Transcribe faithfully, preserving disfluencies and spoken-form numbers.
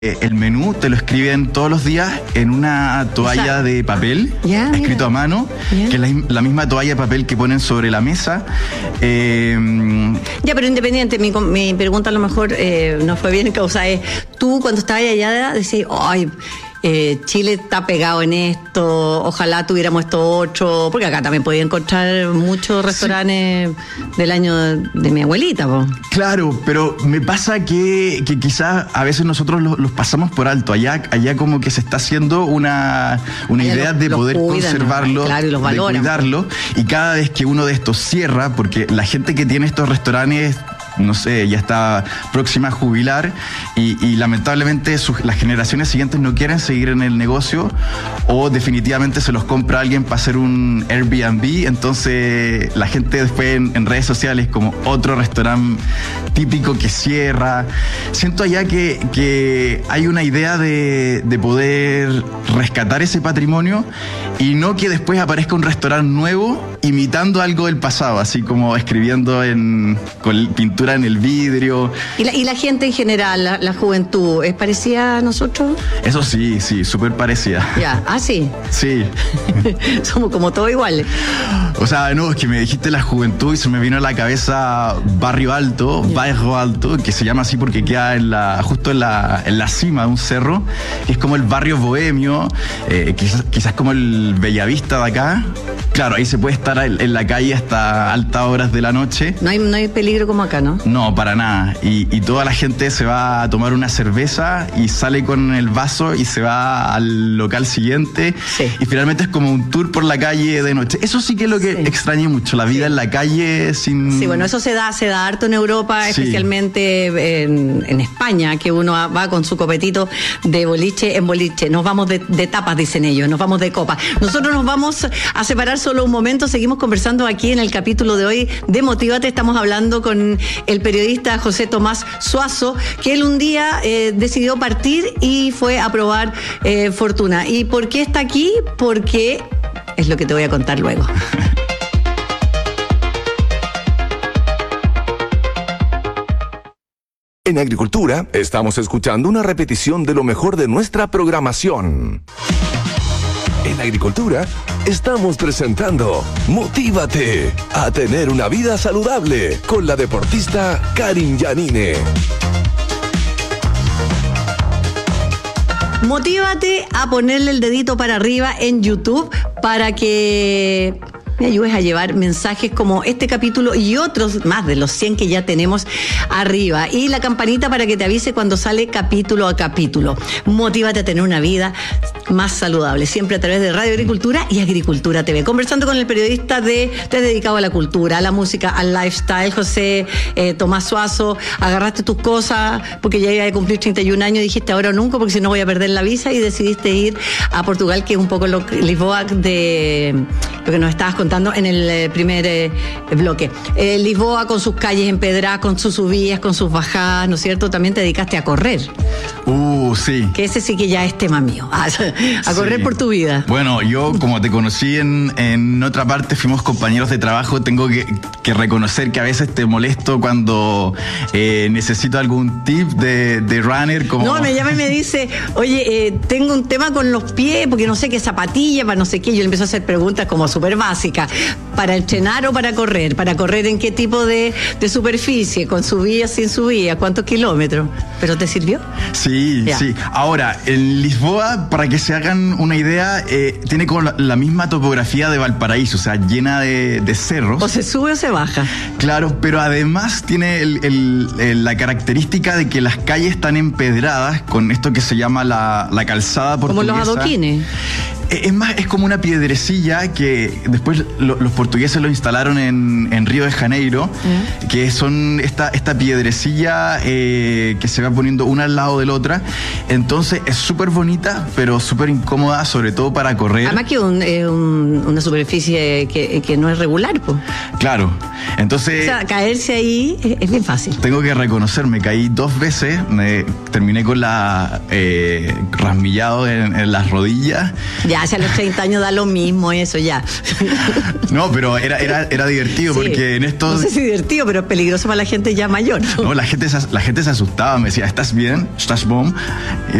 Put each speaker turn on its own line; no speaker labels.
El menú te lo escriben todos los días en una toalla, o sea, de papel, yeah, escrito mira. a mano, yeah. que es la, la misma toalla de papel que ponen sobre la mesa. Eh,
ya, pero independiente, mi, mi pregunta a lo mejor eh, no fue bien causa es, tú cuando estabas allá decías, ay, eh, Chile está pegado en esto, ojalá tuviéramos esto otro, porque acá también podía encontrar muchos restaurantes sí. del año de, de mi abuelita, po.
Claro, pero me pasa que, que quizás a veces nosotros los, los pasamos por alto. Allá, allá como que se está haciendo una, una idea los, de poder cuidan, conservarlo,
claro, y los
de cuidarlo, y cada vez que uno de estos cierra, porque la gente que tiene estos restaurantes, no sé, ya está próxima a jubilar y, y lamentablemente sus, las generaciones siguientes no quieren seguir en el negocio o definitivamente se los compra alguien para hacer un Airbnb, entonces la gente después en, en redes sociales como otro restaurante típico que cierra. Siento allá que, que hay una idea de, de poder rescatar ese patrimonio y no que después aparezca un restaurante nuevo imitando algo del pasado, así como escribiendo en, con pintura en el vidrio.
¿Y la, y la gente en general, la, la juventud, es parecida a nosotros?
Eso sí, sí, súper parecida.
Ya, ¿ah, sí?
Sí.
Somos como todos iguales.
O sea, no, es que me dijiste la juventud y se me vino a la cabeza Barrio Alto, yeah. Barrio Alto, que se llama así porque queda en la, justo en la, en la cima de un cerro, que es como el barrio bohemio, eh, quizás, quizás como el Bellavista de acá. Claro, ahí se puede estar en la calle hasta altas horas de la noche.
No hay, no hay peligro como acá, ¿no?
No, para nada. Y, y toda la gente se va a tomar una cerveza y sale con el vaso y se va al local siguiente. Sí. Y finalmente es como un tour por la calle de noche. Eso sí que es lo que sí. extrañé mucho, la vida sí. en la calle sin...
Sí, bueno, eso se da, se da harto en Europa, sí. especialmente en, en España, que uno va con su copetito de boliche en boliche. Nos vamos de, de tapas, dicen ellos, nos vamos de copa. Nosotros nos vamos a separar solo un momento, seguimos conversando aquí en el capítulo de hoy de Motívate. Estamos hablando con el periodista José Tomás Suazo, que él un día eh, decidió partir y fue a probar eh, fortuna. ¿Y por qué está aquí? Porque es lo que te voy a contar luego.
En Agricultura estamos escuchando una repetición de lo mejor de nuestra programación. En Agricultura estamos presentando Motívate a tener una vida saludable con la deportista Karin Yanine.
Motívate a ponerle el dedito para arriba en YouTube para que me ayudes a llevar mensajes como este capítulo y otros más de los cien que ya tenemos arriba. Y la campanita para que te avise cuando sale capítulo a capítulo. Motívate a tener una vida más saludable, siempre a través de Radio Agricultura y Agricultura T V. Conversando con el periodista de, te has dedicado a la cultura, a la música, al lifestyle, José eh, Tomás Suazo. Agarraste tus cosas porque ya iba a cumplir treinta y un años y dijiste ahora o nunca porque si no voy a perder la visa, y decidiste ir a Portugal, que es un poco lo, Lisboa de lo que nos estabas contando en el primer eh, bloque. Eh, Lisboa con sus calles empedradas, con sus subidas, con sus bajadas, ¿no es cierto? También te dedicaste a correr.
Uh, sí.
Que ese sí que ya es tema mío. A, a correr sí. por tu vida.
Bueno, yo como te conocí en, en otra parte, fuimos compañeros de trabajo, tengo que, que reconocer que a veces te molesto cuando eh, necesito algún tip de, de runner. Como...
No, me llama y me dice, oye, eh, tengo un tema con los pies, porque no sé qué zapatilla, para no sé qué. Yo le empiezo a hacer preguntas como súper básicas. ¿Para entrenar o para correr? ¿Para correr en qué tipo de, de superficie? ¿Con subida, sin subida? ¿Cuántos kilómetros? ¿Pero te sirvió?
Sí, ya. sí. Ahora, en Lisboa, para que se hagan una idea, eh, tiene como la, la misma topografía de Valparaíso, o sea, llena de, de cerros.
O se sube o se baja.
Claro, pero además tiene el, el, el, la característica de que las calles están empedradas con esto que se llama la, la calzada portuguesa.
Como los adoquines.
Es más, es como una piedrecilla que después lo, los portugueses lo instalaron en, en Río de Janeiro, ¿Mm? que son esta, esta piedrecilla eh, que se va poniendo una al lado de la otra. Entonces es súper bonita, pero súper incómoda, sobre todo para correr.
Además que un, eh, un, una superficie que, que no es regular, pues.
Claro. Entonces...
O sea, caerse ahí es, es bien fácil.
Tengo que reconocer, me caí dos veces, me terminé con la eh, rasmillado en, en las rodillas.
Ya, hacia los treinta años da lo mismo eso, ya.
No, pero era, era, era divertido, sí, porque en estos...
No sé si divertido, pero es peligroso para la gente ya mayor.
No, la gente, la gente se asustaba, me decía, ¿estás bien? ¿Estás bom?